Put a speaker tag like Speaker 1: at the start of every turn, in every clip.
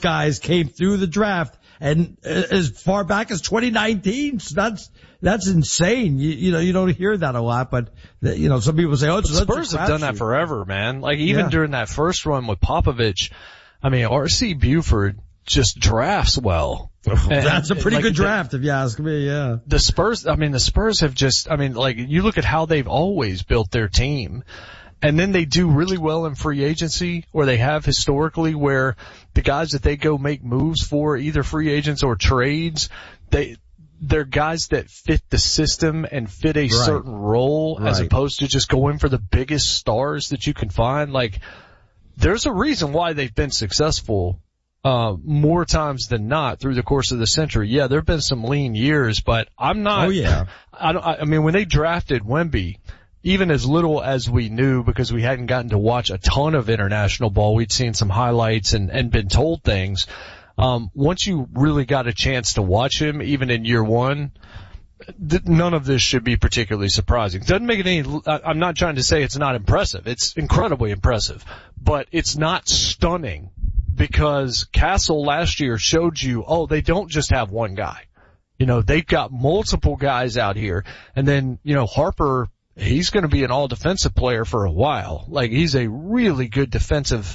Speaker 1: guys came through the draft and as far back as 2019. So that's insane. You don't hear that a lot, but some people say, oh,
Speaker 2: Spurs have done that forever, man. Like even during that first run with Popovich, I mean, R.C. Buford just drafts well.
Speaker 1: That's a pretty good draft if you ask me, yeah.
Speaker 2: The Spurs have you look at how they've always built their team. And then they do really well in free agency, or they have historically, where the guys that they go make moves for, either free agents or trades, they're guys that fit the system and fit a certain role, as opposed to just going for the biggest stars that you can find. Like, there's a reason why they've been successful more times than not through the course of the century. Yeah, there have been some lean years, but I'm not.
Speaker 1: Oh yeah.
Speaker 2: I mean, when they drafted Wemby, even as little as we knew, because we hadn't gotten to watch a ton of international ball, we'd seen some highlights and been told things. Once you really got a chance to watch him, even in year one, none of this should be particularly surprising. Doesn't make it any, I'm not trying to say it's not impressive. It's incredibly impressive, but it's not stunning, because Castle last year showed you, they don't just have one guy. They've got multiple guys out here. And then, Harper, he's going to be an all-defensive player for a while. Like, he's a really good defensive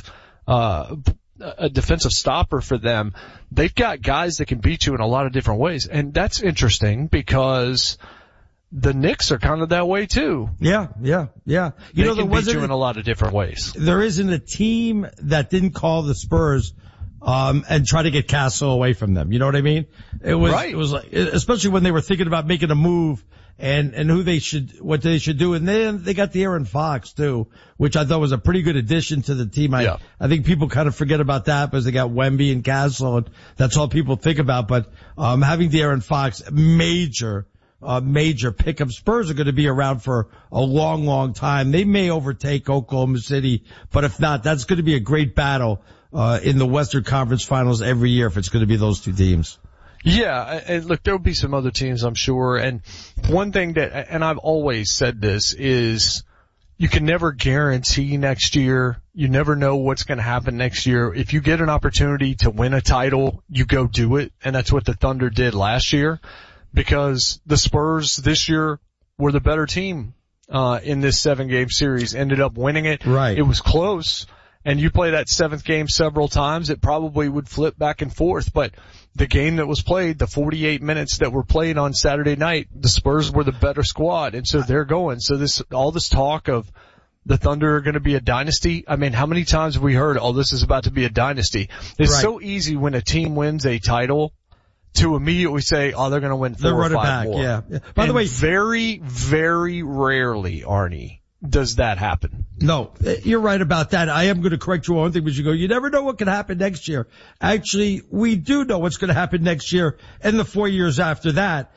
Speaker 2: stopper for them. They've got guys that can beat you in a lot of different ways. And that's interesting, because the Knicks are kind of that way too.
Speaker 1: Yeah.
Speaker 2: They can beat you in a lot of different ways.
Speaker 1: There isn't a team that didn't call the Spurs and try to get Castle away from them. You know what I mean? It was like, especially when they were thinking about making a move and what they should do. And then they got the Aaron Fox too, which I thought was a pretty good addition to the team. I think people kind of forget about that because they got Wemby and Castle, and that's all people think about. But, having the Aaron Fox, major pickup. Spurs are going to be around for a long, long time. They may overtake Oklahoma City, but if not, that's going to be a great battle in the Western Conference Finals every year if it's going to be those two teams.
Speaker 2: Yeah, and look, there'll be some other teams, I'm sure. And one thing and I've always said this, is you can never guarantee next year. You never know what's going to happen next year. If you get an opportunity to win a title, you go do it. And that's what the Thunder did last year, because the Spurs this year were the better team in this 7-game series, ended up winning it.
Speaker 1: Right.
Speaker 2: It was close. And you play that 7th game several times, it probably would flip back and forth. But the game that was played, the 48 minutes that were played on Saturday night, the Spurs were the better squad. And so they're going. So all this talk of the Thunder are going to be a dynasty. I mean, how many times have we heard, this is about to be a dynasty? It's so easy when a team wins a title to immediately say, they're going to win 4 or 5 more.
Speaker 1: Yeah. By the way,
Speaker 2: very, very rarely, Arnie, does that happen.
Speaker 1: No, you're right about that. I am going to correct you on one thing, because you never know what can happen next year. Actually, we do know what's going to happen next year and the 4 years after that.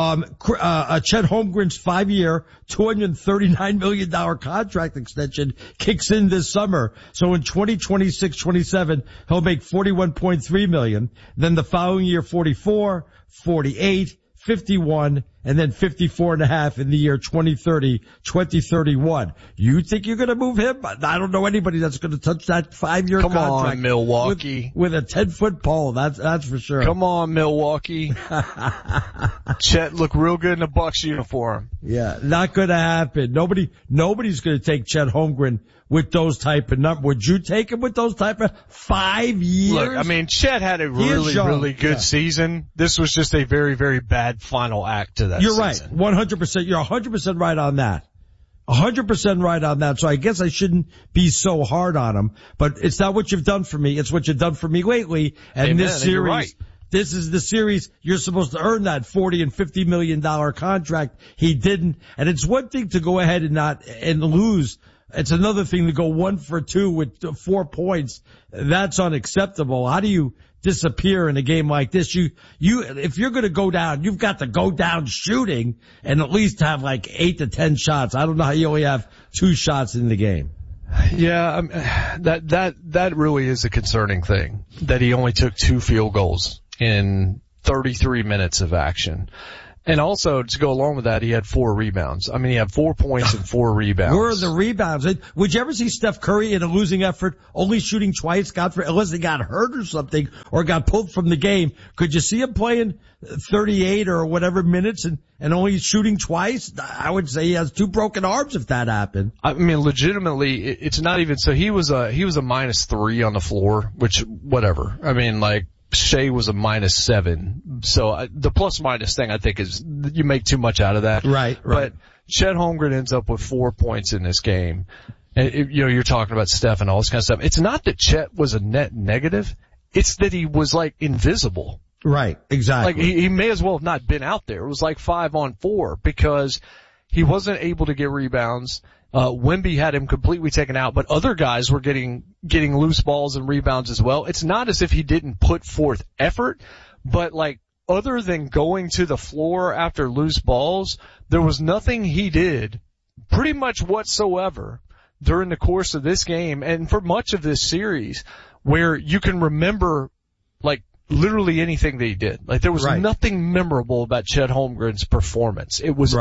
Speaker 1: Chet Holmgren's 5-year, $239 million contract extension kicks in this summer. So in 2026-27, he'll make $41.3 million. Then the following year, 44, 48, 51, and then 54.5 in the year 2030, 2031. You think you're going to move him? I don't know anybody that's going to touch that 5-year contract.
Speaker 2: Come on, Milwaukee.
Speaker 1: With a 10-foot pole. That's for sure.
Speaker 2: Come on, Milwaukee. Chet look real good in a Bucks uniform.
Speaker 1: Yeah, not going to happen. Nobody's going to take Chet Holmgren with those type of numbers. Would you take him with those type of 5 years?
Speaker 2: Look, I mean, Chet had a really good season. This was just a very, very bad final act to that
Speaker 1: season.
Speaker 2: You're
Speaker 1: right. 100%. You're 100% right on that. 100% right on that. So I guess I shouldn't be so hard on him, but it's not what you've done for me. It's what you've done for me lately. And
Speaker 2: Amen.
Speaker 1: This series,
Speaker 2: you're right.
Speaker 1: This is the series you're supposed to earn that $40 and $50 million contract. He didn't. And it's one thing to go ahead and lose. It's another thing to go 1 for 2 with 4 points. That's unacceptable. How do you disappear in a game like this? If you're going to go down, you've got to go down shooting and at least have like 8 to 10 shots. I don't know how you only have 2 shots in the game.
Speaker 2: Yeah, that really is a concerning thing, that he only took 2 field goals in 33 minutes of action. And also, to go along with that, he had 4 rebounds. I mean, he had 4 points and 4 rebounds.
Speaker 1: Where are the rebounds? Would you ever see Steph Curry in a losing effort, only shooting twice, unless he got hurt or something, or got pulled from the game? Could you see him playing 38 or whatever minutes and only shooting twice? I would say he has 2 broken arms if that happened.
Speaker 2: I mean, legitimately, it's not even, so he was a -3 on the floor, which, whatever. I mean, like, Shea was a -7. So the plus minus thing, I think, is you make too much out of that.
Speaker 1: Right.
Speaker 2: But Chet Holmgren ends up with 4 points in this game. And, you're talking about Steph and all this kind of stuff. It's not that Chet was a net negative. It's that he was like invisible.
Speaker 1: Right. Exactly.
Speaker 2: Like he may as well have not been out there. It was like 5-on-4 because he wasn't able to get rebounds. Wemby had him completely taken out, but other guys were getting loose balls and rebounds as well. It's not as if he didn't put forth effort, but like other than going to the floor after loose balls, there was nothing he did pretty much whatsoever during the course of this game and for much of this series where you can remember like literally anything that he did. Like there was nothing memorable about Chet Holmgren's performance. It was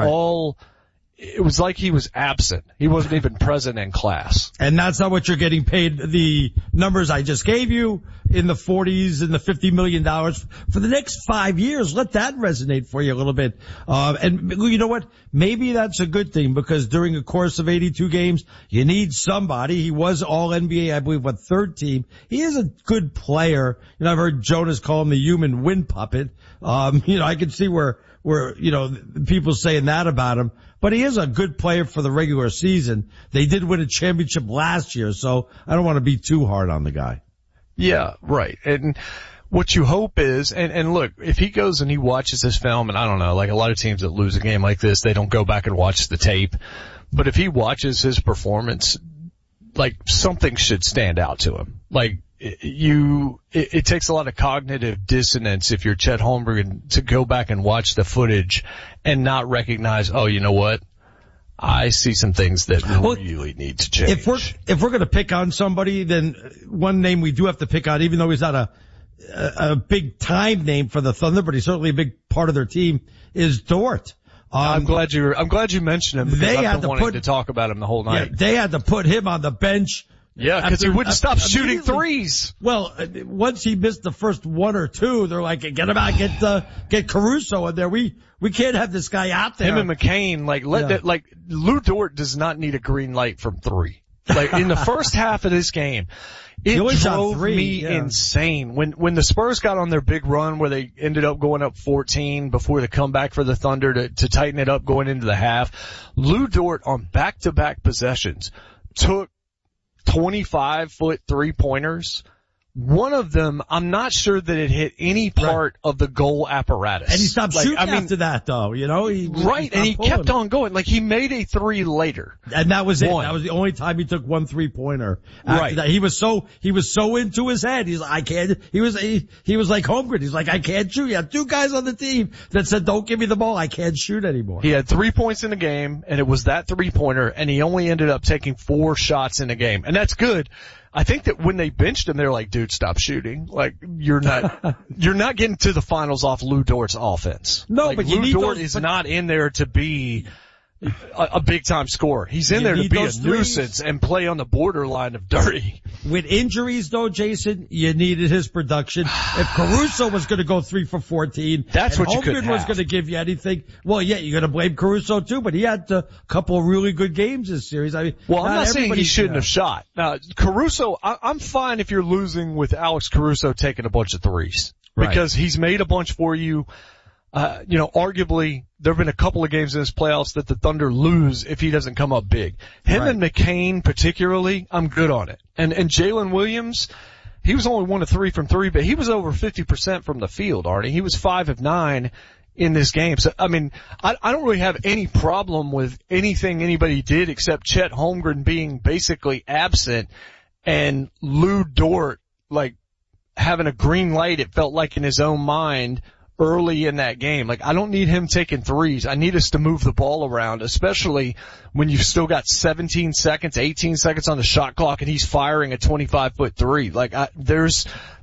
Speaker 2: it was like he was absent. He wasn't even present in class.
Speaker 1: And that's not what you're getting paid. The numbers I just gave you in the 40s and the $50 million for the next 5 years. Let that resonate for you a little bit. And you know what? Maybe that's a good thing because during a course of 82 games, you need somebody. He was all NBA, I believe, third team. He is a good player. You know, I've heard Jonas call him the human wind puppet. I can see where, people saying that about him. But he is a good player for the regular season. They did win a championship last year, so I don't want to be too hard on the guy.
Speaker 2: Yeah, right. And what you hope is, and look, if he goes and he watches this film, and I don't know, like a lot of teams that lose a game like this, they don't go back and watch the tape. But if he watches his performance, like something should stand out to him. Like, it takes a lot of cognitive dissonance if you're Chet Holmgren to go back and watch the footage and not recognize, oh, you know what? I see some things that really need to change.
Speaker 1: If we're going to pick on somebody, then one name we do have to pick on, even though he's not a big time name for the Thunder, but he's certainly a big part of their team, is Dort.
Speaker 2: I'm glad you mentioned him because I've been wanting to talk about him the whole night.
Speaker 1: Yeah, they had to put him on the bench.
Speaker 2: Yeah, because he wouldn't stop shooting threes.
Speaker 1: Well, once he missed the first 1 or 2, they're like, get him out, get Caruso in there. We can't have this guy out there.
Speaker 2: Him and McCain, Lou Dort does not need a green light from 3. Like in the first half of this game, it drove me insane. When the Spurs got on their big run where they ended up going up 14 before the comeback for the Thunder to tighten it up going into the half, Lou Dort on back-to-back possessions took 25-foot 3-pointers. One of them, I'm not sure that it hit any part of the goal apparatus.
Speaker 1: And he stopped shooting after that, though,
Speaker 2: He kept on going. Like, he made a 3 later.
Speaker 1: And that was it. That was the only time he took 1 3-pointer. After that, he was so into his head. He's like, I can't, he was like Holmgren. He's like, I can't shoot. He had 2 guys on the team that said, don't give me the ball. I can't shoot anymore.
Speaker 2: He had 3 points in the game, and it was that 3-pointer, and he only ended up taking 4 shots in the game. And that's good. I think that when they benched him, they're like, dude, stop shooting. Like, you're not getting to the finals off Lou Dort's offense.
Speaker 1: No, but
Speaker 2: Lou Dort is not in there to be a big time scorer. He's in there to be a nuisance and play on the borderline of dirty.
Speaker 1: With injuries though, Jason, you needed his production. If Caruso was going to go 3 for 14,
Speaker 2: that's what you could have.
Speaker 1: Holmgren was going to give you anything. Well, yeah, you're going to blame Caruso too, but he had a couple of really good games this series. I mean,
Speaker 2: I'm not saying he shouldn't have shot. Now, Caruso, I'm fine if you're losing with Alex Caruso taking a bunch of threes because he's made a bunch for you. Arguably, there have been a couple of games in this playoffs that the Thunder lose if he doesn't come up big. Him and McCain particularly, I'm good on it. And Jalen Williams, he was only 1 of 3 from 3, but he was over 50% from the field, Arnie. He was 5 of 9 in this game. So, I mean, I don't really have any problem with anything anybody did except Chet Holmgren being basically absent and Lou Dort, like, having a green light, it felt like in his own mind, early in that game. Like, I don't need him taking threes. I need us to move the ball around, especially when you've still got 17 seconds, 18 seconds on the shot clock and he's firing a 25-foot 3. Like, there's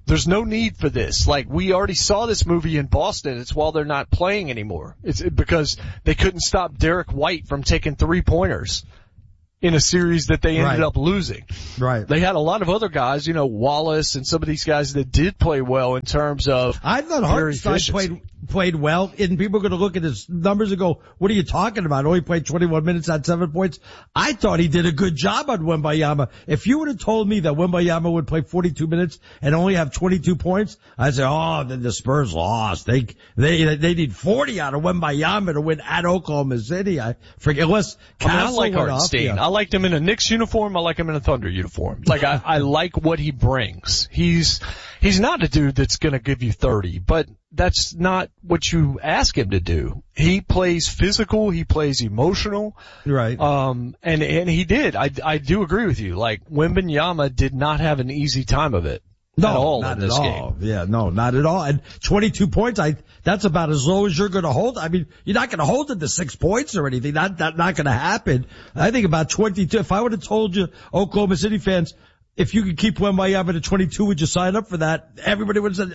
Speaker 2: there's no need for this. Like, we already saw this movie in Boston. It's while they're not playing anymore. It's because they couldn't stop Derek White from taking 3-pointers in a series that they ended up losing.
Speaker 1: Right.
Speaker 2: They had a lot of other guys, Wallace and some of these guys that did play well in terms of
Speaker 1: I thought Hartenstein played well, and people are going to look at his numbers and go, what are you talking about? Only played 21 minutes, had 7 points. I thought he did a good job on Wembanyama. If you would have told me that Wembanyama would play 42 minutes and only have 22 points, I'd say, oh, then the Spurs lost. They need 40 out of Wembanyama to win at Oklahoma City. I forget, unless
Speaker 2: I like Hartenstein. I liked him in a Knicks uniform. I like him in a Thunder uniform. Like, I like what he brings. He's not a dude that's going to give you 30, but that's not what you ask him to do. He plays physical. He plays emotional.
Speaker 1: Right.
Speaker 2: And he did. I do agree with you. Like, Wembanyama did not have an easy time of it.
Speaker 1: No,
Speaker 2: at all
Speaker 1: not
Speaker 2: in this
Speaker 1: at all.
Speaker 2: game.
Speaker 1: Yeah, no, not at all. And 22 points, that's about as low as you're going to hold. I mean, you're not going to hold it to 6 points or anything. That's not going to happen. I think about 22. If I would have told you, Oklahoma City fans, if you could keep Wembanyama to 22, would you sign up for that? Everybody would have said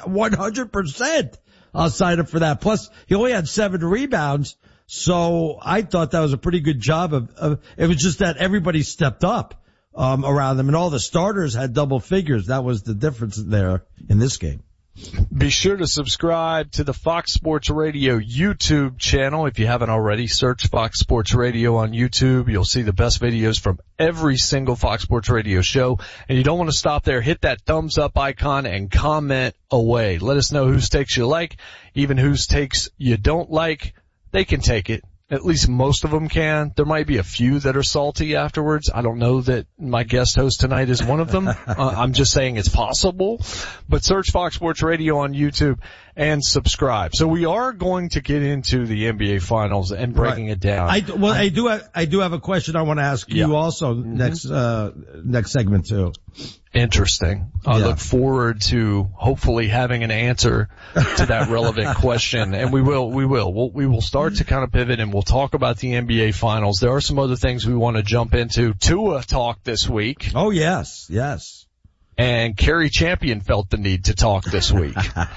Speaker 1: 100%. I'll sign up for that. Plus, he only had 7 rebounds. So I thought that was a pretty good job of it was just that everybody stepped up, around them, and all the starters had double figures. That was the difference there in this game.
Speaker 2: Be sure to subscribe to the Fox Sports Radio YouTube channel. If you haven't already, search Fox Sports Radio on YouTube. You'll see the best videos from every single Fox Sports Radio show. And you don't want to stop there. Hit that thumbs up icon and comment away. Let us know whose takes you like, even whose takes you don't like. They can take it. At least most of them can. There might be a few that are salty afterwards. I don't know that my guest host tonight is one of them. I'm just saying it's possible. But search Fox Sports Radio on YouTube and subscribe. So we are going to get into the NBA Finals and breaking it down.
Speaker 1: I do have a question I want to ask you also next segment too.
Speaker 2: Interesting. I look forward to hopefully having an answer to that relevant question. And we will start to kind of pivot and we'll talk about the NBA Finals. There are some other things we want to jump into. Tua talk this week.
Speaker 1: Oh, yes.
Speaker 2: And Kerry Champion felt the need to talk this week.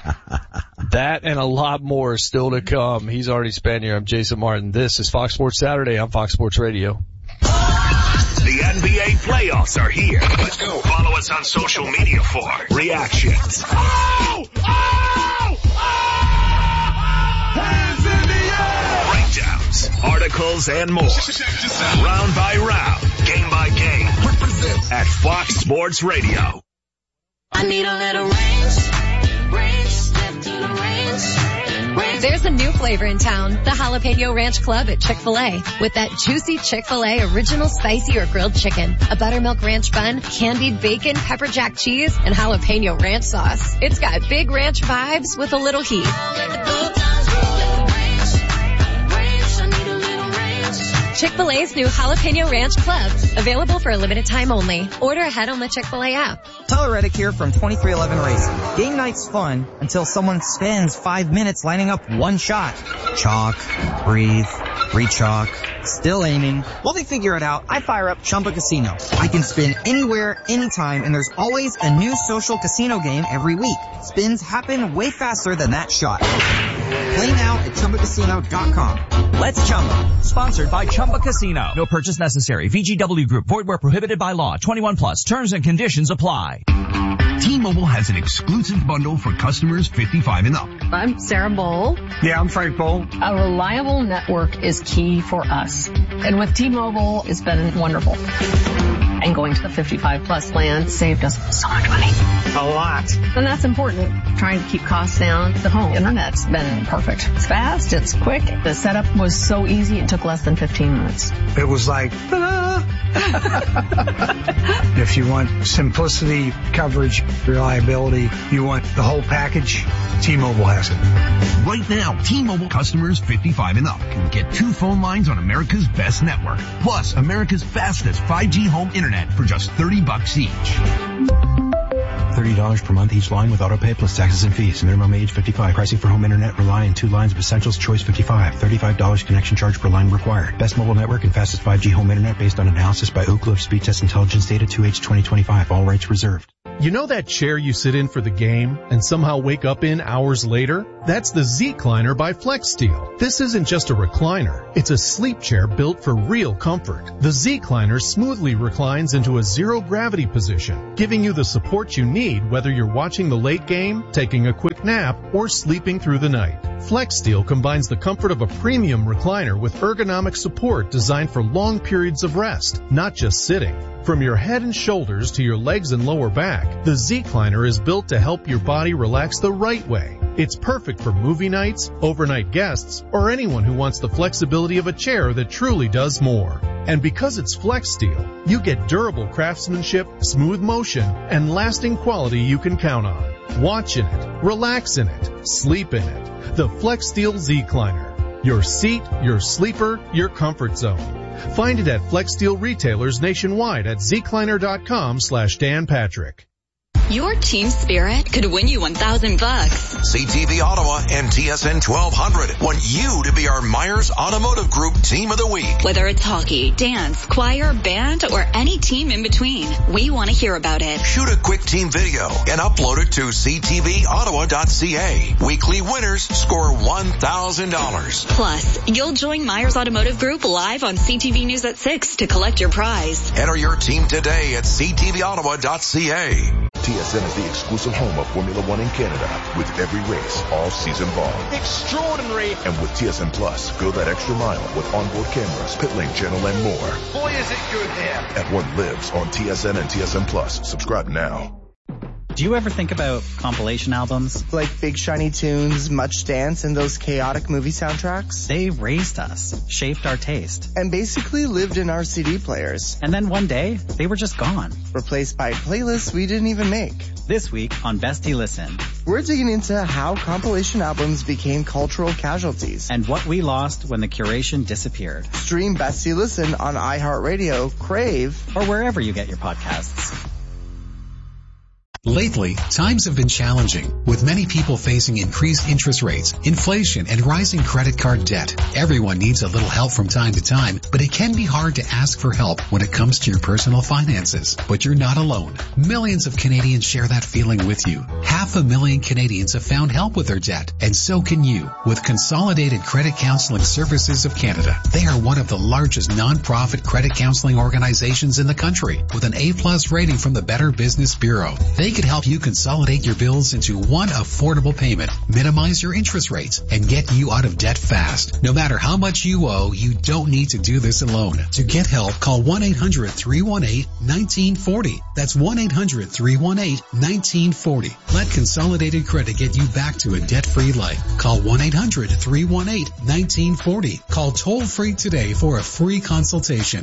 Speaker 2: That and a lot more is still to come. He's already spent here. I'm Jason Martin. This is Fox Sports Saturday on Fox Sports Radio.
Speaker 3: The NBA playoffs are here. Let's go. Follow us on social media for reactions. Hands in the air. Breakdowns, articles, and more. Round by round, game by game. Represent at Fox Sports Radio.
Speaker 4: I need a little range, step to the range.
Speaker 5: There's a new flavor in town, the Jalapeno Ranch Club at Chick-fil-A. With that juicy Chick-fil-A original spicy or grilled chicken, a buttermilk ranch bun, candied bacon, pepper jack cheese, and jalapeno ranch sauce. It's got big ranch vibes with a little heat. Chick-fil-A's new Jalapeno Ranch Club. Available for a limited time only. Order ahead on the Chick-fil-A app.
Speaker 6: Tyler Reddick here from 2311 Racing. Game night's fun until someone spends 5 minutes lining up one shot. Chalk, breathe, re-chalk, still aiming. While they figure it out, I fire up Chumba Casino. I can spin anywhere, anytime, and there's always a new social casino game every week. Spins happen way faster than that shot. Play now at ChumbaCasino.com.
Speaker 7: Let's Chumba. Sponsored by Chumba Casino. No purchase necessary. VGW Group. Void where prohibited by law. 21 plus. Terms and conditions apply.
Speaker 8: T-Mobile has an exclusive bundle for customers 55 and up.
Speaker 9: I'm Sarah Bowl.
Speaker 10: Yeah, I'm Frank Bowl.
Speaker 9: A reliable network is key for us. And with T-Mobile, it's been wonderful. And going to the 55 plus plan saved us so much money.
Speaker 10: A lot.
Speaker 9: And that's important. Trying to keep costs down. The home internet's been perfect. It's fast. It's quick. The setup was so easy. It took less than 15 minutes.
Speaker 10: It was like, If you want simplicity, coverage, reliability, you want the whole package, T-Mobile has it.
Speaker 8: Right now, T-Mobile customers 55 and up can get 2 phone lines on America's best network, plus America's fastest 5G home internet for just $30 each.
Speaker 11: $30 per month each line with autopay plus taxes and fees. Minimum age 55. Pricing for home internet rely on 2 lines of essentials. Choice 55. $35 connection charge per line required. Best mobile network and fastest 5G home internet based on analysis by Ookla of Speed Test Intelligence data 2H 2025. All rights reserved.
Speaker 12: You know that chair you sit in for the game and somehow wake up in hours later? That's the Z-Cliner by FlexSteel. This isn't just a recliner. It's a sleep chair built for real comfort. The Z-Cliner smoothly reclines into a zero-gravity position, giving you the support you need whether you're watching the late game, taking a quick nap, or sleeping through the night. FlexSteel combines the comfort of a premium recliner with ergonomic support designed for long periods of rest, not just sitting. From your head and shoulders to your legs and lower back, the Z-Cliner is built to help your body relax the right way. It's perfect for movie nights, overnight guests, or anyone who wants the flexibility of a chair that truly does more. And because it's FlexSteel, you get durable craftsmanship, smooth motion, and lasting quality you can count on. Watch in it, relax in it, sleep in it. The FlexSteel Z-Cliner. Your seat, your sleeper, your comfort zone. Find it at FlexSteel retailers nationwide at zcliner.com/Dan Patrick.
Speaker 13: Your team spirit could win you $1,000.
Speaker 14: CTV Ottawa and TSN 1200 want you to be our Myers Automotive Group Team of the Week.
Speaker 13: Whether it's hockey, dance, choir, band, or any team in between, we want to hear about it.
Speaker 14: Shoot a quick team video and upload it to ctvottawa.ca. Weekly winners score $1,000.
Speaker 13: Plus, you'll join Myers Automotive Group live on CTV News at 6 to collect your prize.
Speaker 14: Enter your team today at ctvottawa.ca.
Speaker 15: TSN is the exclusive home of Formula One in Canada, with every race all season long.
Speaker 16: Extraordinary!
Speaker 15: And with TSN Plus, go that extra mile with onboard cameras, pit lane channel, and more.
Speaker 16: Boy, is it good here!
Speaker 15: F1 lives on TSN and TSN Plus. Subscribe now.
Speaker 17: Do you ever think about compilation albums?
Speaker 18: Like Big Shiny Tunes, Much Dance, and those chaotic movie soundtracks?
Speaker 17: They raised us, shaped our taste.
Speaker 18: And basically lived in our CD players.
Speaker 17: And then one day, they were just gone.
Speaker 18: Replaced by playlists we didn't even make.
Speaker 17: This week on Bestie Listen,
Speaker 18: we're digging into how compilation albums became cultural casualties.
Speaker 17: And what we lost when the curation disappeared.
Speaker 18: Stream Bestie Listen on iHeartRadio, Crave,
Speaker 17: or wherever you get your podcasts.
Speaker 19: Lately, times have been challenging, with many people facing increased interest rates, inflation, and rising credit card debt. Everyone needs a little help from time to time, but it can be hard to ask for help when it comes to your personal finances. But you're not alone. Millions of Canadians share that feeling with you. 500,000 Canadians have found help with their debt, and so can you, with Consolidated Credit Counseling Services of Canada. They are one of the largest non-profit credit counseling organizations in the country, with an A+ rating from the Better Business Bureau. They could help you consolidate your bills into one affordable payment, minimize your interest rates, and get you out of debt fast. No matter how much you owe, you don't need to do this alone. To get help, call 1-800-318-1940. That's 1-800-318-1940. Let Consolidated Credit get you back to a debt-free life. Call 1-800-318-1940. Call toll-free today for a free consultation.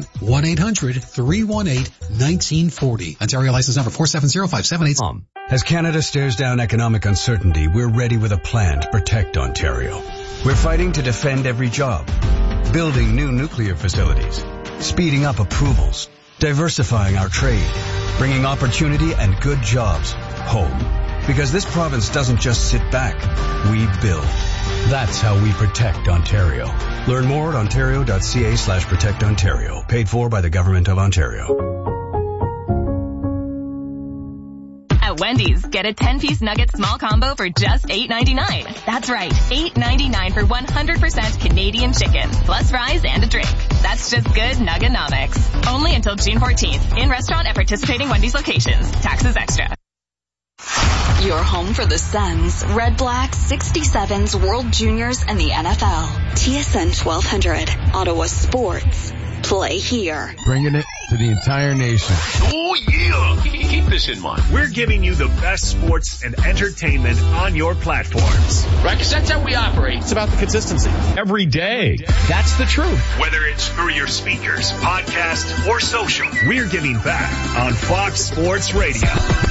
Speaker 19: 1-800-318-1940. Ontario license number 470578.
Speaker 20: As Canada stares down economic uncertainty, we're ready with a plan to protect Ontario. We're fighting to defend every job, building new nuclear facilities, speeding up approvals, diversifying our trade, bringing opportunity and good jobs home. Because this province doesn't just sit back, we build. That's how we protect Ontario. Learn more at ontario.ca/protectontario. Paid for by the Government of Ontario.
Speaker 21: At Wendy's, get a 10-piece nugget small combo for just $8.99. That's right, $8.99 for 100% Canadian chicken, plus fries and a drink. That's just good Nuggenomics. Only until June 14th. In restaurant at participating Wendy's locations. Taxes extra.
Speaker 13: Your home for the Suns, Red Blacks, 67s, World Juniors, and the NFL. TSN 1200, Ottawa Sports. Play here.
Speaker 22: Bringing it to the entire nation.
Speaker 3: Oh, yeah! Keep this in mind. We're giving you the best sports and entertainment on your platforms.
Speaker 23: Right, because that's how we operate.
Speaker 3: It's about the consistency. Every day. That's the truth. Whether it's through your speakers, podcast, or social, we're giving back on Fox Sports Radio.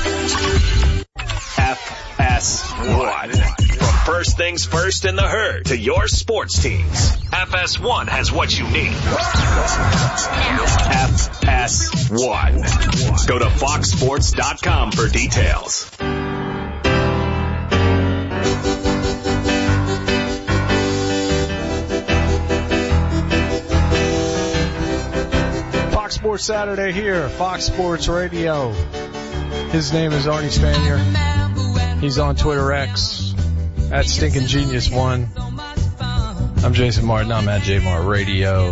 Speaker 3: FS1. From first things first in the herd to your sports teams, FS1 has what you need. FS1. Go to foxsports.com for details.
Speaker 2: Fox Sports Saturday here, Fox Sports Radio. His name is Arnie Spanier. He's on Twitter X at StinkingGenius1. I'm Jason Martin. I'm at JMart Radio.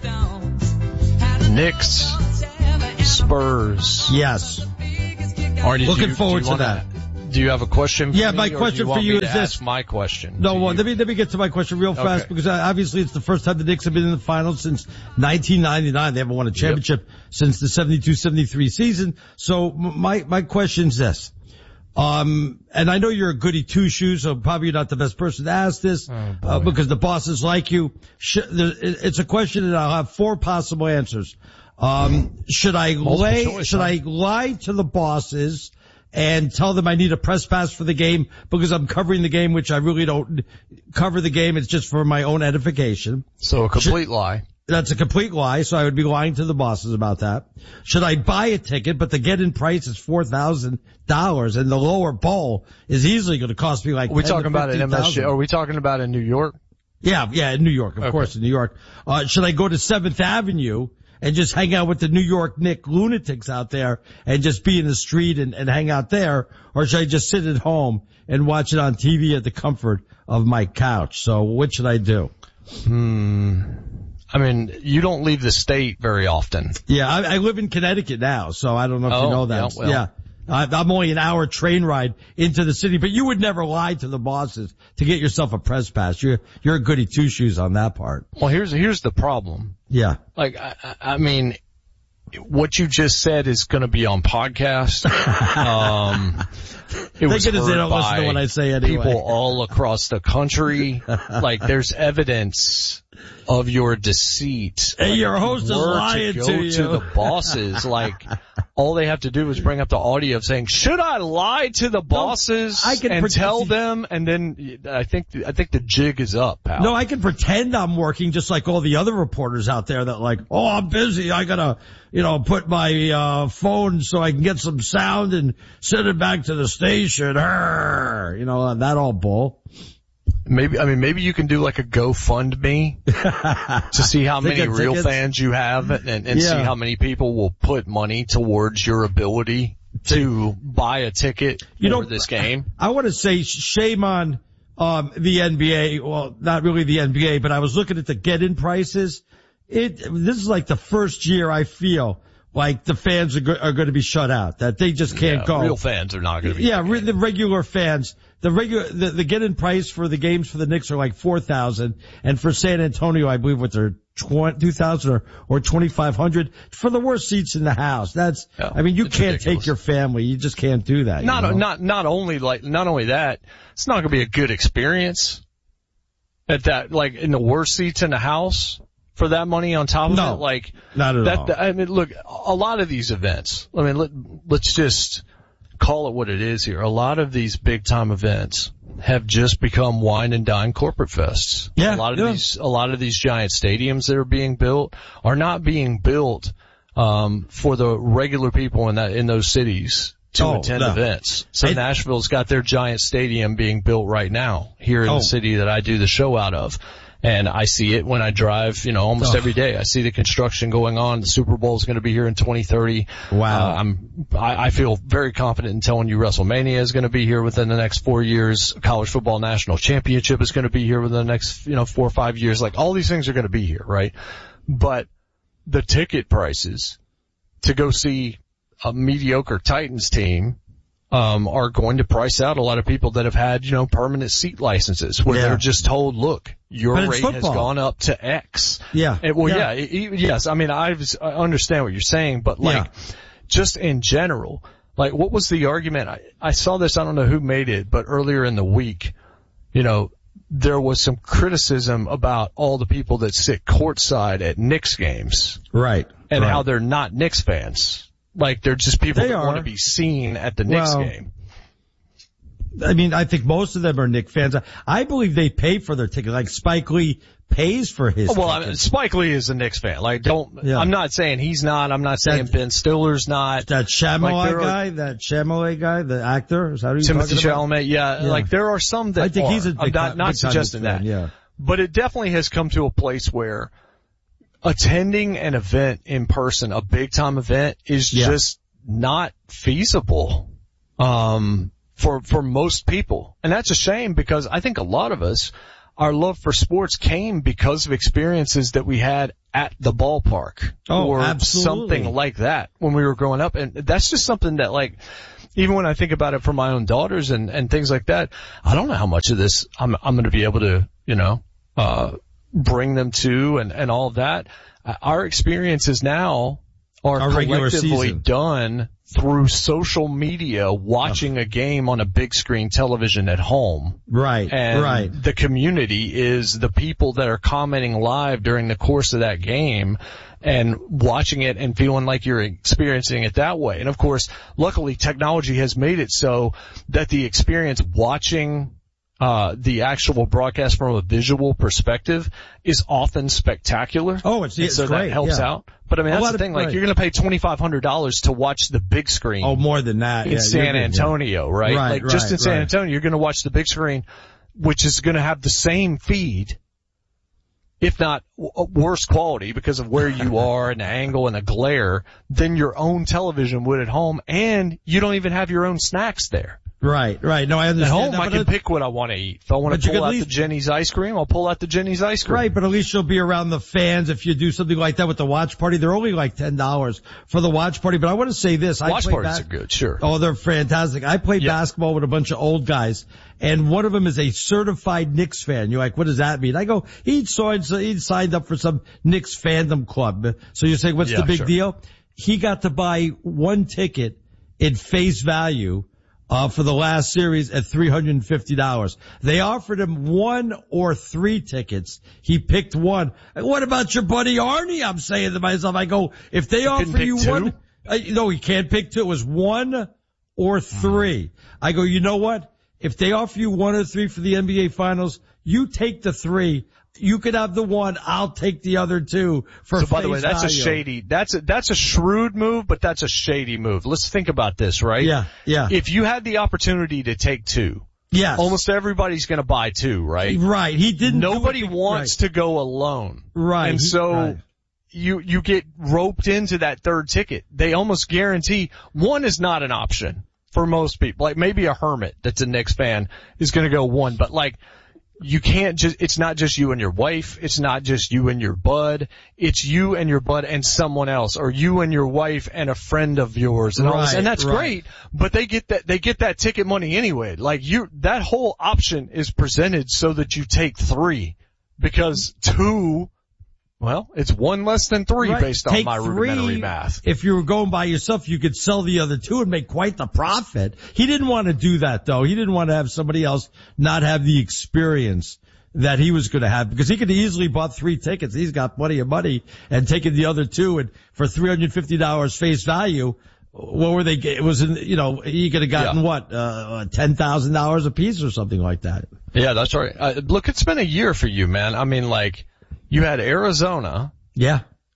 Speaker 2: Knicks, Spurs.
Speaker 1: Yes.
Speaker 2: Arnie,
Speaker 1: looking forward to that.
Speaker 2: Do you have a question for me?
Speaker 1: Yeah, my question for you is this.
Speaker 2: My question.
Speaker 1: No, well, let me get to my question real fast because obviously it's the first time the Knicks have been in the finals since 1999. They haven't won a championship since the 72-73 season. So my question is this. And I know you're a goody two-shoes, so probably you're not the best person to ask this, because the bosses like you. It's a question that I'll have 4 possible answers. Should I lie to the bosses and tell them I need a press pass for the game because I'm covering the game, which I really don't cover the game. It's just for my own edification.
Speaker 2: So a complete lie.
Speaker 1: That's a complete lie, so I would be lying to the bosses about that. Should I buy a ticket, but the get-in price is $4,000, and the lower bowl is easily going to cost me like $10,000
Speaker 2: Are we talking about in MSG? Are we talking about in New York?
Speaker 1: Yeah, in New York, of course, in New York. Should I go to 7th Avenue and just hang out with the New York Knicks lunatics out there and just be in the street and hang out there? Or should I just sit at home and watch it on TV at the comfort of my couch? So what should I do?
Speaker 2: I mean, you don't leave the state very often.
Speaker 1: Yeah, I live in Connecticut now, so I don't know if you know that. Yeah. I'm only an hour train ride into the city, but you would never lie to the bosses to get yourself a press pass. You're a goody two-shoes on that part.
Speaker 2: Well, here's the problem.
Speaker 1: Yeah.
Speaker 2: Like, I mean, what you just said is going to be on podcast. It was heard
Speaker 1: they don't listen to what I say anyway.
Speaker 2: People all across the country. Like, there's evidence of your deceit.
Speaker 1: Hey,
Speaker 2: like,
Speaker 1: your host is lying to you.
Speaker 2: To the bosses, like, all they have to do is bring up the audio of saying, should I lie to the bosses and tell them? And then I think the jig is up, pal.
Speaker 1: No, I can pretend I'm working just like all the other reporters out there that like, oh, I'm busy. I gotta, put my, phone so I can get some sound and send it back to the station. That all bull.
Speaker 2: Maybe you can do like a GoFundMe to see how many real fans you have and see how many people will put money towards your ability to buy a ticket for this game.
Speaker 1: I want to say shame on the NBA. Well, not really the NBA, but I was looking at the get-in prices. This is like the first year I feel like the fans are going to be shut out, that they just can't go.
Speaker 2: Real fans are not going to be.
Speaker 1: Yeah, the regular fans. The get-in price for the games for the Knicks are like $4,000, and for San Antonio, I believe they're $2,000 or $2,500 for the worst seats in the house. That's, you can't take your family. You just can't do that.
Speaker 2: Not only that, it's not going to be a good experience at that, like in the worst seats in the house for that money on top of it. Like,
Speaker 1: not at all.
Speaker 2: Look, a lot of these events, let's just call it what it is here. A lot of these big time events have just become wine and dine corporate fests.
Speaker 1: Yeah.
Speaker 2: A lot of these giant stadiums that are being built are not being built for the regular people in those cities to attend events. So Nashville's got their giant stadium being built right now here in the city that I do the show out of. And I see it when I drive, almost every day. I see the construction going on. The Super Bowl is going to be here in 2030.
Speaker 1: Wow.
Speaker 2: I feel very confident in telling you WrestleMania is going to be here within the next 4 years. College Football National Championship is going to be here within the next, 4 or 5 years. Like, all these things are going to be here, right? But the ticket prices to go see a mediocre Titans team are going to price out a lot of people that have had, permanent seat licenses where they're just told, look, your rate has gone up to X.
Speaker 1: Yeah.
Speaker 2: Yes. I mean, I understand what you're saying, but just in general, like, what was the argument? I saw this, I don't know who made it, but earlier in the week, there was some criticism about all the people that sit courtside at Knicks games.
Speaker 1: Right.
Speaker 2: And how they're not Knicks fans. Like, they're just people that want to be seen at the Knicks game.
Speaker 1: I think most of them are Knicks fans. I believe they pay for their ticket. Like, Spike Lee pays for his ticket.
Speaker 2: Spike Lee is a Knicks fan. Like, I'm not saying he's not. I'm not saying Ben Stiller's not.
Speaker 1: That Chalamet guy, the actor, is that who you're
Speaker 2: Timothy Chalamet, yeah. Like, there are some that
Speaker 1: I think he's a big,
Speaker 2: I'm not suggesting that.
Speaker 1: Yeah.
Speaker 2: But it definitely has come to a place where attending an event in person, a big time event, is just not feasible, for most people. And that's a shame because I think a lot of us, our love for sports came because of experiences that we had at the ballpark or
Speaker 1: absolutely.
Speaker 2: Something like that when we were growing up. And that's just something that, like, even when I think about it for my own daughters and things like that, I don't know how much of this I'm going to be able to, bring them to and all of that. Our experiences now are collectively done through social media, watching a game on a big screen television at home.
Speaker 1: Right,
Speaker 2: and
Speaker 1: right.
Speaker 2: The community is the people that are commenting live during the course of that game and watching it and feeling like you're experiencing it that way. And of course, luckily technology has made it so that the experience watching the actual broadcast from a visual perspective is often spectacular.
Speaker 1: Oh, it's
Speaker 2: so
Speaker 1: great.
Speaker 2: That helps out. But I mean, that's the thing. Like, you're going to pay $2,500 to watch the big screen.
Speaker 1: Oh, more than that.
Speaker 2: In San Antonio, right?
Speaker 1: Right.
Speaker 2: Like, just in San Antonio, you're going to watch the big screen, which is going to have the same feed, if not worse quality because of where you are and the angle and the glare than your own television would at home. And you don't even have your own snacks there.
Speaker 1: Right. No, I understand.
Speaker 2: At home, I can pick what I want to eat. If I want to pull out the Jenny's ice cream, I'll pull out the Jenny's ice cream.
Speaker 1: Right, but at least you'll be around the fans if you do something like that with the watch party. They're only like $10 for the watch party. But I want to say this.
Speaker 2: Watch parties are good, sure.
Speaker 1: Oh, they're fantastic. I played basketball with a bunch of old guys, and one of them is a certified Knicks fan. You're like, what does that mean? I go, he'd signed up for some Knicks fandom club. So you're saying, what's the big deal? He got to buy one ticket in face value for the last series at $350. They offered him 1 or 3 tickets. He picked one. What about your buddy Arnie? I'm saying to myself, I go, if they offer you one, no, he can't pick 2. It was 1 or 3. I go, you know what? If they offer you 1 or 3 for the NBA finals, you take the 3. You could have the 1. I'll take the other 2 for face value. So by the way,
Speaker 2: that's a shady, that's a shrewd move, but that's a shady move. Let's think about this, right?
Speaker 1: Yeah.
Speaker 2: If you had the opportunity to take 2.
Speaker 1: Yes.
Speaker 2: Almost everybody's going to buy 2, right?
Speaker 1: Right. He didn't.
Speaker 2: Nobody wants to go alone.
Speaker 1: Right.
Speaker 2: And so you get roped into that 3rd ticket. They almost guarantee 1 is not an option for most people. Like maybe a hermit that's a Knicks fan is going to go 1, but like, you can't it's not just you and your wife. It's not just you and your bud. It's you and your bud and someone else, or you and your wife and a friend of yours. And all this. And that's great, but they get that ticket money anyway. Like that whole option is presented so that you take 3 because 2, well, it's 1 less than 3 based on my rudimentary math.
Speaker 1: If you were going by yourself, you could sell the other 2 and make quite the profit. He didn't want to do that though. He didn't want to have somebody else not have the experience that he was going to have because he could easily bought 3 tickets. He's got plenty of money and taken the other 2 and for $350 face value. What were they? It was he could have gotten $10,000 a piece or something like that.
Speaker 2: Yeah, that's right. Look, it's been a year for you, man. I mean, like, you had Arizona.
Speaker 1: Yeah.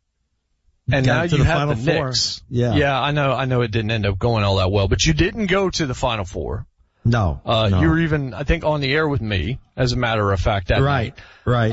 Speaker 2: And now you have the Knicks.
Speaker 1: Yeah,
Speaker 2: I know it didn't end up going all that well, but you didn't go to the Final Four.
Speaker 1: No.
Speaker 2: You were even, I think, on the air with me, as a matter of fact, that night.
Speaker 1: Right.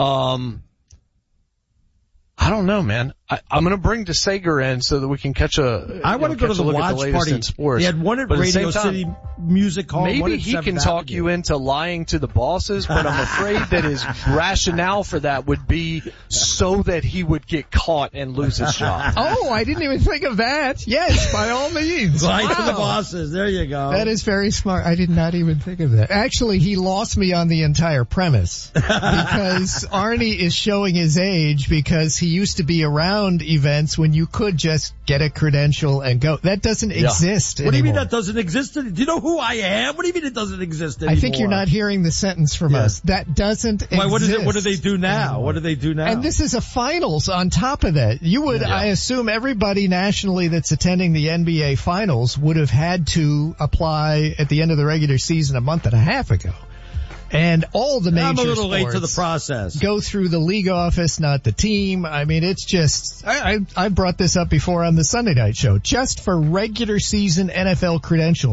Speaker 2: I don't know, man. I'm going to bring DeSager in so that we can catch
Speaker 1: I want to go to the watch party. He had one at Radio City Music Hall.
Speaker 2: Maybe he can talk you into lying to the bosses, but I'm afraid that his rationale for that would be so that he would get caught and lose his job.
Speaker 4: Oh, I didn't even think of that. Yes, by all means.
Speaker 1: Lie to the bosses. There you go.
Speaker 4: That is very smart. I did not even think of that. Actually, he lost me on the entire premise because Arnie is showing his age because he used to be around events when you could just get a credential and go. That doesn't exist anymore.
Speaker 1: What do you mean that doesn't exist? Do you know who I am? What do you mean it doesn't exist anymore?
Speaker 4: I think you're not hearing the sentence from us. That doesn't exist.
Speaker 1: What do they do now? Anymore. What do they do now?
Speaker 4: And this is a finals on top of that. You would, I assume everybody nationally that's attending the NBA finals would have had to apply at the end of the regular season a month and a half ago. And all the major
Speaker 1: I'm a little
Speaker 4: sports
Speaker 1: late to the process.
Speaker 4: Go through the league office, not the team. I mean, it's just, I brought this up before on the Sunday night show. Just for regular season NFL credentials,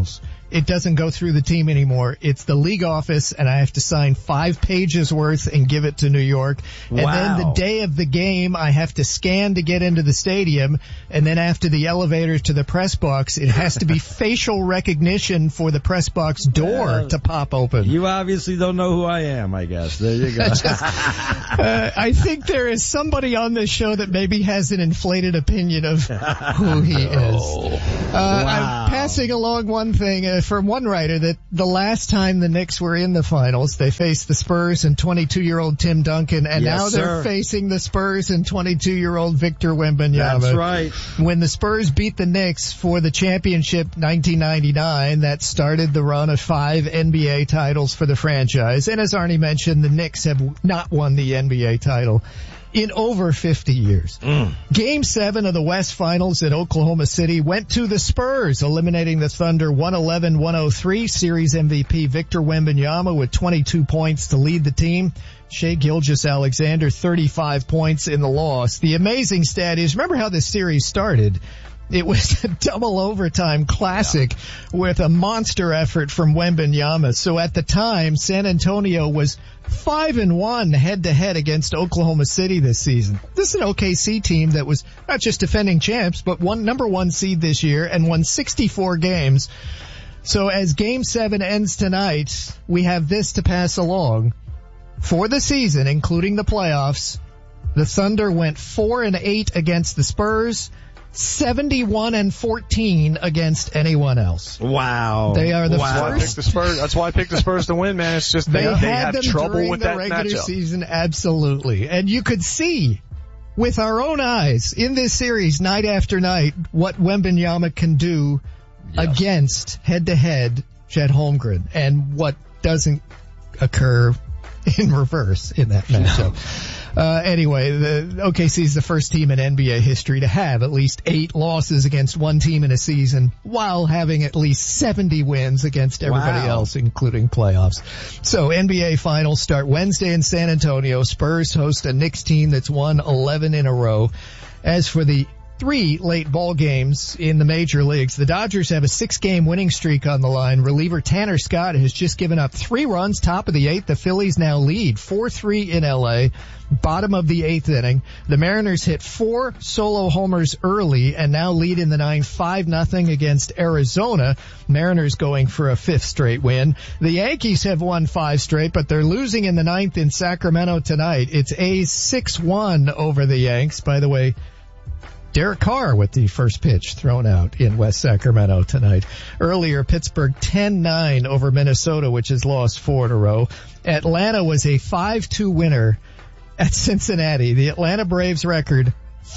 Speaker 4: it doesn't go through the team anymore. It's the league office, and I have to sign 5 pages worth and give it to New York. And then the day of the game, I have to scan to get into the stadium. And then after the elevator to the press box, it has to be facial recognition for the press box door to pop open.
Speaker 1: You obviously don't know who I am, I guess. There you go.
Speaker 4: I think there is somebody on this show that maybe has an inflated opinion of who he is. I'm passing along one thing from one writer, that the last time the Knicks were in the finals, they faced the Spurs and 22-year-old Tim Duncan, and now they're facing the Spurs and 22-year-old Victor Wembanyama.
Speaker 1: That's right.
Speaker 4: When the Spurs beat the Knicks for the championship 1999, that started the run of 5 NBA titles for the franchise. And as Arnie mentioned, the Knicks have not won the NBA title in over 50 years. Game 7 of the West Finals at Oklahoma City went to the Spurs, eliminating the Thunder 111-103. Series MVP Victor Wembanyama with 22 points to lead the team. Shai Gilgeous-Alexander 35 points in the loss. The amazing stat is, remember how this series started? It was a double overtime classic with a monster effort from Wembanyama. So at the time, San Antonio was 5-1 head-to-head against Oklahoma City this season. This is an OKC team that was not just defending champs, but number 1 seed this year and won 64 games. So as Game 7 ends tonight, we have this to pass along. For the season, including the playoffs, the Thunder went 4-8 against the Spurs, 71-14 against anyone else.
Speaker 1: Wow.
Speaker 4: They are the first.
Speaker 2: That's why I picked the Spurs to win, man. It's just they
Speaker 4: had
Speaker 2: have trouble with that
Speaker 4: regular
Speaker 2: matchup.
Speaker 4: Season, absolutely. And you could see with our own eyes in this series, night after night, what Wembanyama can do against head-to-head Chet Holmgren, and what doesn't occur in reverse in that matchup. Anyway, the OKC is the first team in NBA history to have at least 8 losses against one team in a season, while having at least 70 wins against everybody else, including playoffs. So NBA finals start Wednesday in San Antonio. Spurs host a Knicks team that's won 11 in a row. As for the 3 late ball games in the major leagues, the Dodgers have a 6-game winning streak on the line. Reliever Tanner Scott has just given up 3 runs, top of the 8th. The Phillies now lead 4-3 in LA, bottom of the 8th inning. The Mariners hit 4 solo homers early and now lead in the 9th 5-0 against Arizona. Mariners going for a 5th straight win. The Yankees have won 5 straight, but they're losing in the 9th in Sacramento tonight. It's A's 6-1 over the Yanks. By the way, Derek Carr with the first pitch thrown out in West Sacramento tonight. Earlier, Pittsburgh 10-9 over Minnesota, which has lost 4 in a row. Atlanta was a 5-2 winner at Cincinnati. The Atlanta Braves record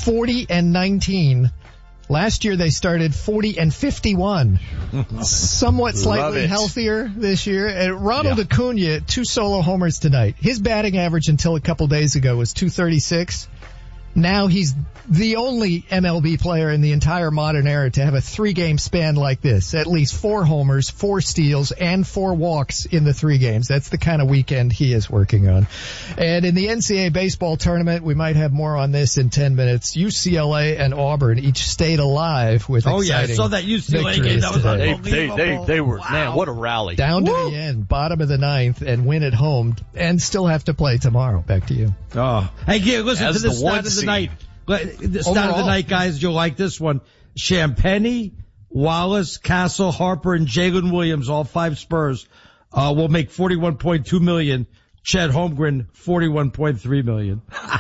Speaker 4: 40-19. Last year they started 40-51. Somewhat slightly healthier this year. And Ronald Acuna, 2 solo homers tonight. His batting average until a couple days ago was .236. Now he's the only MLB player in the entire modern era to have a 3-game span like this. At least 4 homers, 4 steals, and 4 walks in the 3 games. That's the kind of weekend he is working on. And in the NCAA baseball tournament, we might have more on this in 10 minutes. UCLA and Auburn each stayed alive with exciting
Speaker 1: I saw that UCLA game. That was unbelievable.
Speaker 2: They were, man, what a rally.
Speaker 4: Down to the end, bottom of the 9th, and win at home, and still have to play tomorrow. Back to you.
Speaker 1: Oh, hey, listen to this stat of the night. The stat of the night, guys. You'll like this one. Champagny, Wallace, Castle, Harper, and Jalen Williams, all 5 Spurs, will make $41.2 million. Chet Holmgren, $41.3 million.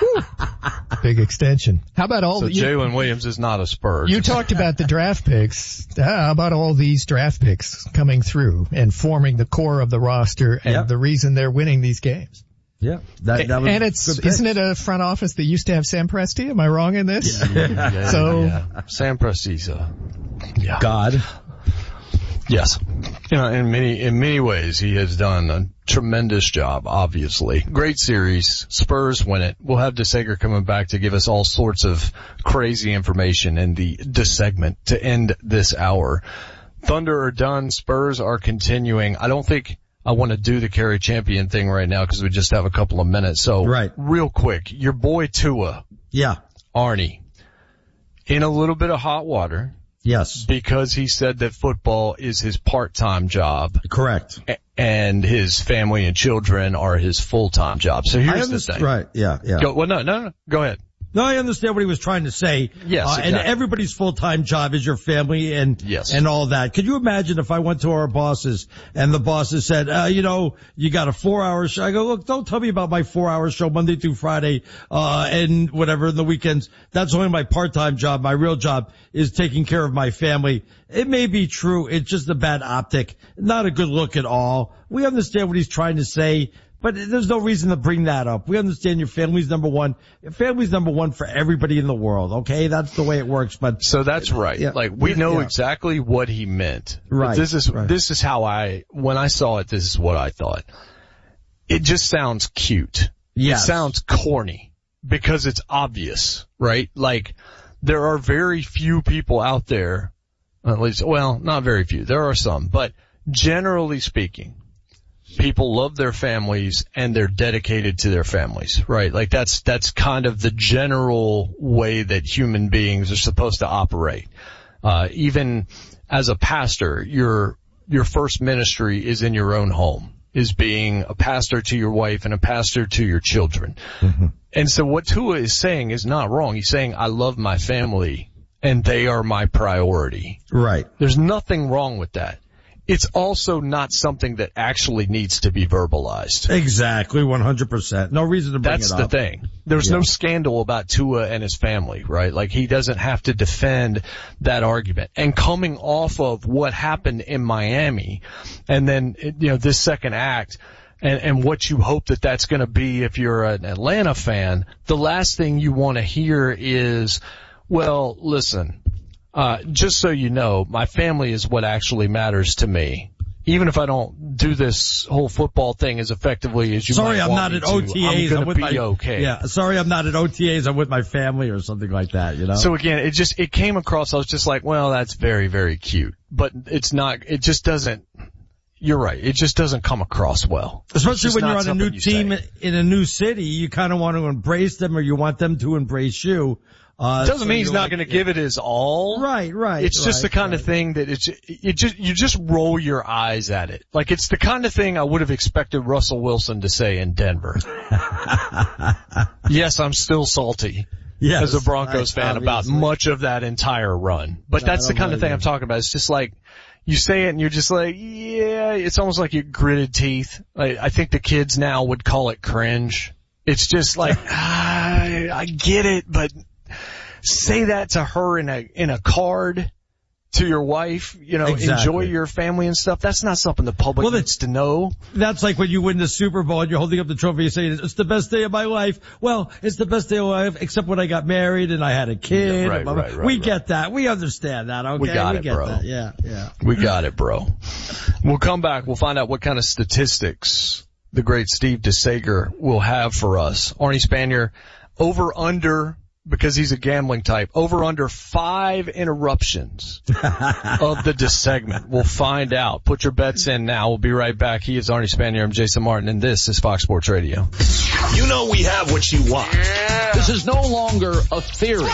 Speaker 4: Big extension. How about all?
Speaker 2: So Jalen Williams is not a Spur.
Speaker 4: You talked about the draft picks. How about all these draft picks coming through and forming the core of the roster and the reason they're winning these games?
Speaker 1: Yeah, that was
Speaker 4: and isn't it a front office that used to have Sam Presti? Am I wrong in this?
Speaker 2: Sam Presti's
Speaker 1: God.
Speaker 2: Yes. In many ways, he has done a tremendous job, obviously. Great series. Spurs win it. We'll have DeSager coming back to give us all sorts of crazy information in the segment to end this hour. Thunder are done. Spurs are continuing. I don't think I want to do the carry champion thing right now because we just have a couple of minutes. So real quick, your boy Tua.
Speaker 1: Yeah.
Speaker 2: Arnie. In a little bit of hot water.
Speaker 1: Yes.
Speaker 2: Because he said that football is his part-time job.
Speaker 1: Correct.
Speaker 2: And his family and children are his full-time job. So here's the thing.
Speaker 1: Right, yeah.
Speaker 2: No. Go ahead.
Speaker 1: No, I understand what he was trying to say.
Speaker 2: Yes, exactly.
Speaker 1: And everybody's full-time job is your family and all that. Could you imagine if I went to our bosses and the bosses said, you got a 4-hour show? I go, look, don't tell me about my 4-hour show Monday through Friday, and whatever in the weekends. That's only my part-time job. My real job is taking care of my family. It may be true. It's just a bad optic. Not a good look at all. We understand what he's trying to say. But there's no reason to bring that up. We understand your family's number one. Your family's number one for everybody in the world, okay? That's the way it works, but.
Speaker 2: So that's right. Yeah, like, we know exactly what he meant.
Speaker 1: Right.
Speaker 2: This is how when I saw it, this is what I thought. It just sounds cute.
Speaker 1: Yes.
Speaker 2: It sounds corny because it's obvious, right? Like, there are very few people out there, at least, well, not very few. There are some, but generally speaking, people love their families and they're dedicated to their families, right? Like that's kind of the general way that human beings are supposed to operate. Even as a pastor, your first ministry is in your own home, is being a pastor to your wife and a pastor to your children. Mm-hmm. And so what Tua is saying is not wrong. He's saying, I love my family and they are my priority.
Speaker 1: Right.
Speaker 2: There's nothing wrong with that. It's also not something that actually needs to be verbalized.
Speaker 1: Exactly, 100%. No reason to bring it up.
Speaker 2: That's the thing. There's no scandal about Tua and his family, right? Like, he doesn't have to defend that argument. And coming off of what happened in Miami, and then, this second act, and what you hope that that's going to be if you're an Atlanta fan, the last thing you want to hear is, well, listen, just so you know, my family is what actually matters to me. Even if I don't do this whole football thing as effectively as you might want me to.
Speaker 1: Sorry, I'm not at OTAs.
Speaker 2: I'm going to be okay.
Speaker 1: Yeah, sorry, I'm not at OTAs. I'm with my family or something like that,
Speaker 2: So again, it came across, I was just like, well, that's very, very cute. But it's not, it just doesn't, you're right, it just doesn't come across well.
Speaker 1: Especially when you're on a new team in a new city, you kind of want to embrace them or you want them to embrace you.
Speaker 2: Doesn't mean he's not going to give it his all.
Speaker 1: Right.
Speaker 2: It's just the kind of thing that you just roll your eyes at it. Like, it's the kind of thing I would have expected Russell Wilson to say in Denver. Yes, I'm still salty.
Speaker 1: Yes,
Speaker 2: as a Broncos fan about much of that entire run. But that's the kind of thing I'm talking about. It's just like, you say it and you're just like, yeah, it's almost like you gritted teeth. I think the kids now would call it cringe. It's just like, I get it, but say that to her in a card to your wife,
Speaker 1: Exactly.
Speaker 2: Enjoy your family and stuff. That's not something the public needs to know.
Speaker 1: That's like when you win the Super Bowl and you're holding up the trophy and saying, it's the best day of my life. Well, it's the best day of my life except when I got married and I had a kid.
Speaker 2: Yeah, right,
Speaker 1: we get that. We understand that, okay?
Speaker 2: We get
Speaker 1: bro.
Speaker 2: That.
Speaker 1: Yeah.
Speaker 2: We got it, bro. We'll come back. We'll find out what kind of statistics the great Steve DeSager will have for us. Arnie Spanier, over under, because he's a gambling type, over under 5 interruptions of the segment. We'll find out. Put your bets in now. We'll be right back. He is Arnie Spanier. I'm Jason Martin, and this is Fox Sports Radio.
Speaker 3: You know we have what you want.
Speaker 5: Yeah. This is no longer a theory.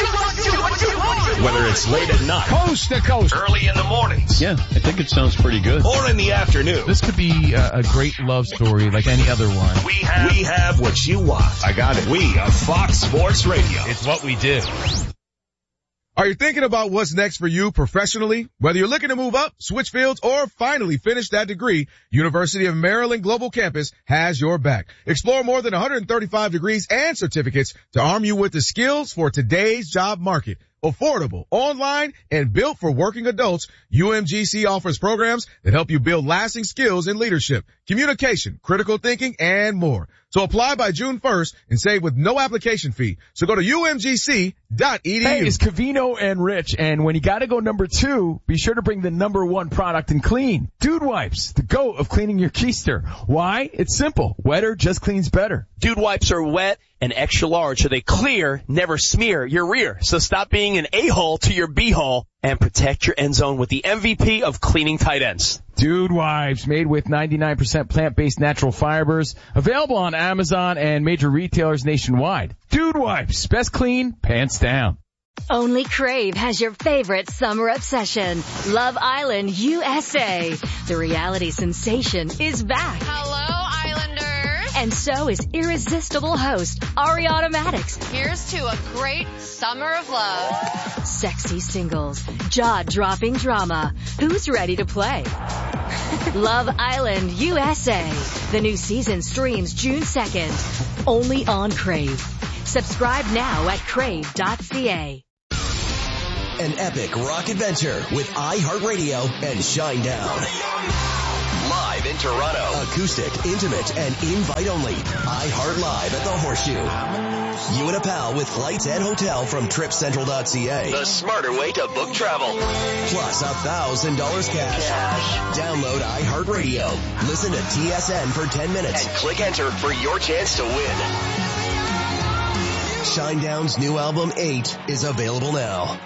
Speaker 3: Whether it's late at night,
Speaker 5: coast to coast,
Speaker 3: early in the mornings.
Speaker 6: Yeah, I think it sounds pretty good.
Speaker 3: Or in the afternoon.
Speaker 22: This could be a great love story like any other one.
Speaker 3: We have what you want.
Speaker 6: I got it.
Speaker 3: We are Fox Sports Radio.
Speaker 6: It's what we do.
Speaker 23: Are you thinking about what's next for you professionally? Whether you're looking to move up, switch fields, or finally finish that degree, University of Maryland Global Campus has your back. Explore more than 135 degrees and certificates to arm you with the skills for today's job market. Affordable, online, and built for working adults, UMGC offers programs that help you build lasting skills in leadership, communication, critical thinking, and more. So apply by June 1st and save with no application fee. So go to umgc.edu.
Speaker 5: Hey, it's Covino and Rich, and when you gotta go number 2, be sure to bring the number 1 product in clean. Dude Wipes, the GOAT of cleaning your keister. Why? It's simple. Wetter just cleans better.
Speaker 24: Dude Wipes are wet and extra large, so they clear, never smear your rear. So stop being an a-hole to your b-hole and protect your end zone with the MVP of cleaning tight ends.
Speaker 5: Dude Wipes, made with 99% plant-based natural fibers, available on Amazon and major retailers nationwide. Dude Wipes, best clean, pants down.
Speaker 7: Only Crave has your favorite summer obsession, Love Island USA. The reality sensation is back.
Speaker 8: Hello, Islanders.
Speaker 7: And so is irresistible host Ariana Madix.
Speaker 8: Here's to a great summer of love.
Speaker 7: Sexy singles, jaw-dropping drama. Who's ready to play? Love Island USA. The new season streams June 2nd. Only on Crave. Subscribe now at crave.ca.
Speaker 9: An epic rock adventure with iHeartRadio and Shinedown. Live in Toronto. Acoustic, intimate, and invite only. iHeart Live at the Horseshoe. You and a pal with flights and hotel from TripCentral.ca.
Speaker 3: The smarter way to book travel.
Speaker 9: Plus $1,000 cash. Download iHeartRadio. Listen to TSN for 10 minutes.
Speaker 3: And click enter for your chance to win.
Speaker 9: Shinedown's new album, 8, is available now.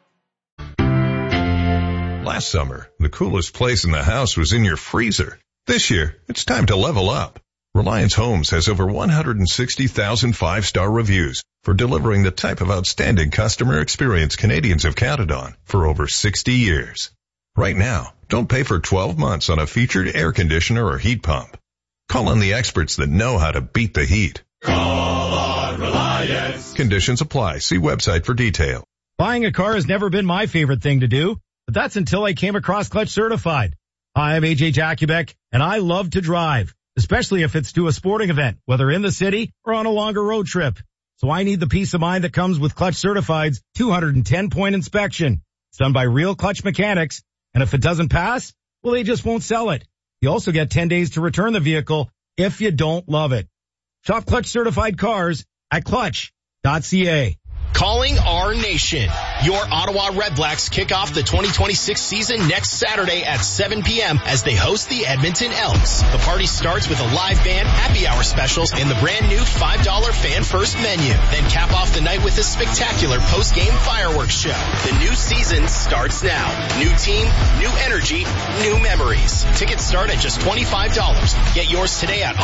Speaker 10: Last summer, the coolest place in the house was in your freezer. This year, it's time to level up. Reliance Homes has over 160,000 5-star reviews for delivering the type of outstanding customer experience Canadians have counted on for over 60 years. Right now, don't pay for 12 months on a featured air conditioner or heat pump. Call on the experts that know how to beat the heat.
Speaker 25: Call on Reliance.
Speaker 10: Conditions apply. See website for detail.
Speaker 26: Buying a car has never been my favorite thing to do, but that's until I came across Clutch Certified. Hi, I'm AJ Jakubek, and I love to drive, especially if it's to a sporting event, whether in the city or on a longer road trip. So I need the peace of mind that comes with Clutch Certified's 210-point inspection. It's done by real Clutch mechanics, and if it doesn't pass, well, they just won't sell it. You also get 10 days to return the vehicle if you don't love it. Shop Clutch Certified cars at clutch.ca.
Speaker 27: Calling our nation. Your Ottawa Redblacks kick off the 2026 season next Saturday at 7 p.m. as they host the Edmonton Elks. The party starts with a live band, happy hour specials, and the brand new $5 fan first menu. Then cap off the night with a spectacular post-game fireworks show. The new season starts now. New team, new energy, new memories. Tickets start at just $25. Get yours today at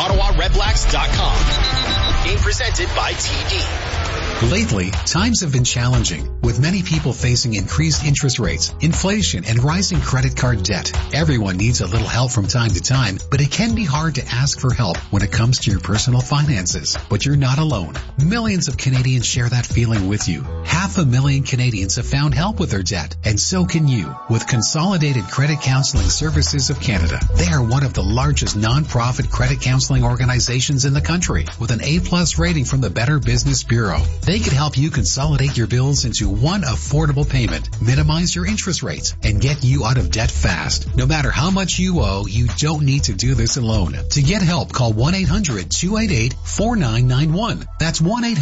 Speaker 27: OttawaRedblacks.com. Game presented by TD.
Speaker 19: Lately, times have been challenging, with many people facing increased interest rates, inflation, and rising credit card debt. Everyone needs a little help from time to time, but it can be hard to ask for help when it comes to your personal finances. But you're not alone. Millions of Canadians share that feeling with you. 500,000 Canadians have found help with their debt, and so can you, with Consolidated Credit Counseling Services of Canada. They are one of the largest non-profit credit counseling organizations in the country, with an A+ rating from the Better Business Bureau. They could help you consolidate your bills into one affordable payment, minimize your interest rates, and get you out of debt fast. No matter how much you owe, you don't need to do this alone. To get help, call 1-800-288-4991. That's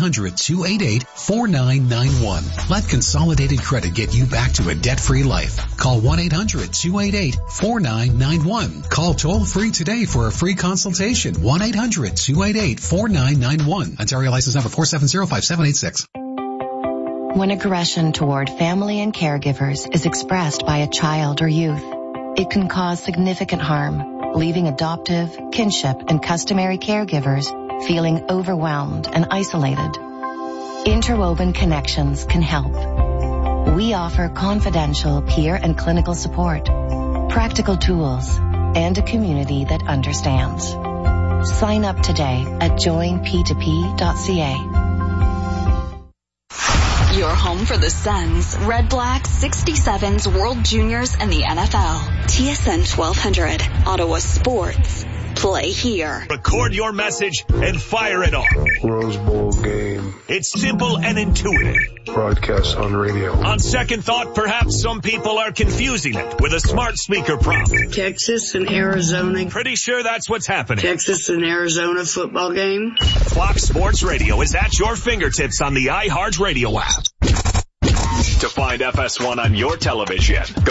Speaker 19: 1-800-288-4991. Let Consolidated Credit get you back to a debt-free life. Call 1-800-288-4991. Call toll-free today for a free consultation. 1-800-288-4991. Ontario license number 4705786.
Speaker 28: When aggression toward family and caregivers is expressed by a child or youth, it can cause significant harm, leaving adoptive, kinship, and customary caregivers feeling overwhelmed and isolated. Interwoven Connections can help. We offer confidential peer and clinical support, practical tools, and a community that understands. Sign up today at joinp2p.ca.
Speaker 13: Your home for the Suns, Red Blacks, 67s, World Juniors, and the NFL. TSN 1200, Ottawa Sports. Play here.
Speaker 3: Record your message and fire it off.
Speaker 29: Rose Bowl game.
Speaker 3: It's simple and intuitive.
Speaker 29: Broadcast on radio.
Speaker 3: On second thought, perhaps some people are confusing it with a smart speaker prompt.
Speaker 30: Texas and Arizona.
Speaker 3: Pretty sure that's what's happening.
Speaker 30: Texas and Arizona football game.
Speaker 3: Fox Sports Radio is at your fingertips on the iHeart Radio app. To find FS1 on your television, go